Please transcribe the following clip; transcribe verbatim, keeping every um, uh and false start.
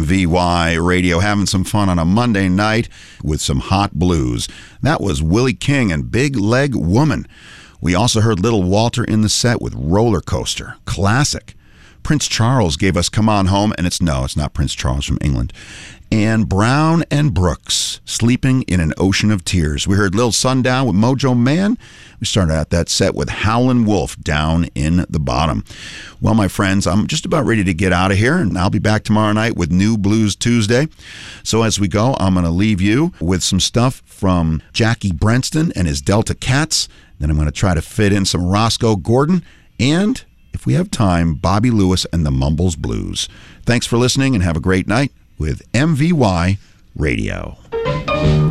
V Y Radio, having some fun on a Monday night with some hot blues. That was Willie King and Big Leg Woman. We also heard Little Walter in the set with Roller Coaster. Classic. Prince Charles gave us Come On Home, and it's no, it's not Prince Charles from England. And Brown and Brooks, Sleeping in an Ocean of Tears. We heard Lil Sundown with Mojo Man. We started out that set with Howlin' Wolf, Down in the Bottom. Well, my friends, I'm just about ready to get out of here, and I'll be back tomorrow night with New Blues Tuesday. So as we go, I'm going to leave you with some stuff from Jackie Brenston and his Delta Cats. Then I'm going to try to fit in some Roscoe Gordon and, if we have time, Bobby Lewis and the Mumbles Blues. Thanks for listening and have a great night with M V Y Radio.